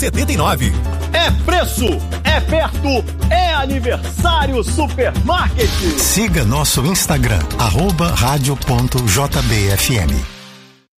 79. É preço, é perto, é aniversário Supermarket. Siga nosso Instagram, @radio.jbfm.